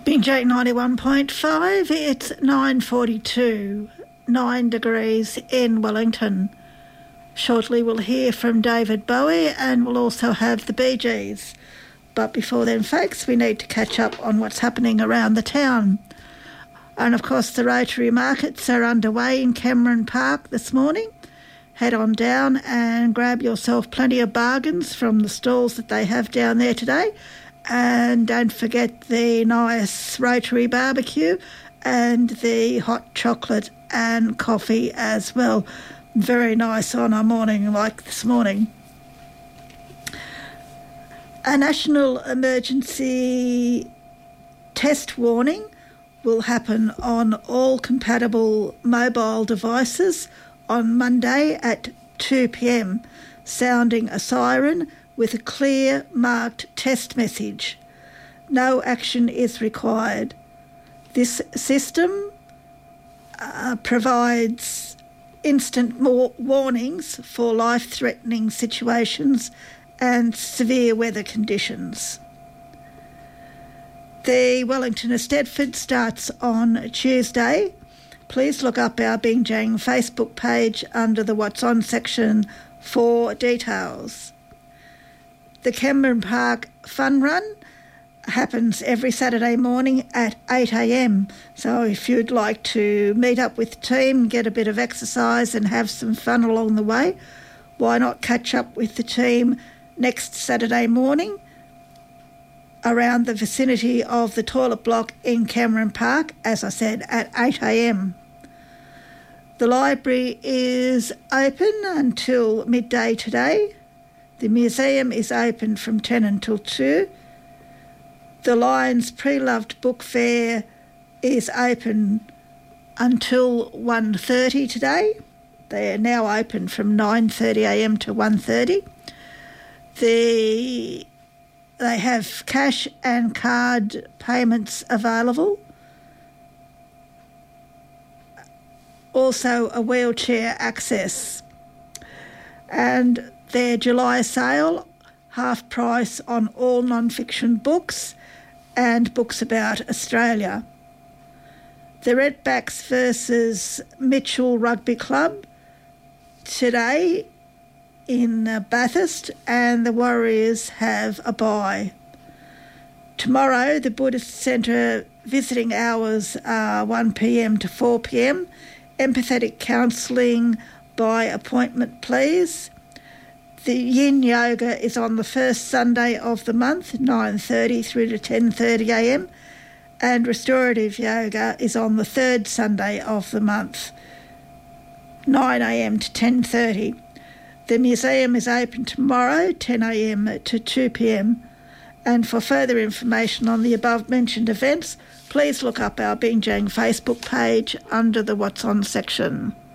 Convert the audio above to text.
Binjay 91.5, it's 9:42, 9 degrees in Wellington. Shortly we'll hear from David Bowie and we'll also have the Bee Gees. But before then, folks, we need to catch up on what's happening around the town. And of course the Rotary Markets are underway in Cameron Park this morning. Head on down and grab yourself plenty of bargains from the stalls that they have down there today. And don't forget the nice Rotary barbecue and the hot chocolate and coffee as well. Very nice on a morning like this morning. A national emergency test warning will happen on all compatible mobile devices on Monday at 2 p.m, sounding a siren with a clear marked test message. No action is required. This system provides instant warnings for life-threatening situations and severe weather conditions. The Wellington Eisteddfod starts on Tuesday. Please look up our Binjang Facebook page under the What's On section for details. The Cameron Park Fun Run happens every Saturday morning at 8 a.m. So if you'd like to meet up with the team, get a bit of exercise and have some fun along the way, why not catch up with the team next Saturday morning around the vicinity of the toilet block in Cameron Park, as I said, at 8 a.m. The library is open until midday today. The museum is open from 10 until 2. The Lions Pre-Loved Book Fair is open until 1:30 today. They are now open from 9:30 a.m. to 1:30. They have cash and card payments available. Also a wheelchair access. And their July sale, half price on all non-fiction books and books about Australia. The Redbacks versus Mitchell Rugby Club today in Bathurst, and the Warriors have a bye. Tomorrow the Buddhist Centre visiting hours are 1 p.m. to 4 p.m. Empathetic counselling by appointment, please. The Yin Yoga is on the first Sunday of the month, 9:30 through to 10:30 a.m, and Restorative Yoga is on the third Sunday of the month, 9 a.m. to 10:30. The museum is open tomorrow, 10 a.m. to 2 p.m. And for further information on the above-mentioned events, please look up our Binjang Facebook page under the What's On section.